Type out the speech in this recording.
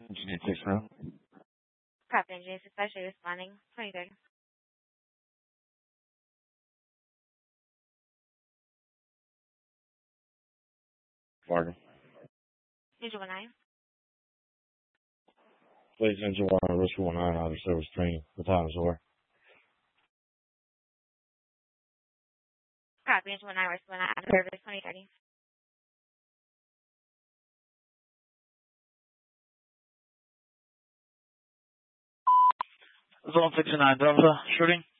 Engineer 6 now. Copy, engineer, especially responding. 2030. Bargain. Engine 19. Please engine 1, Rescue 19, out of service training. The time is over. Copy, engine 19, rescue 19, out of service. 2030. Zone 69 Delta, shooting.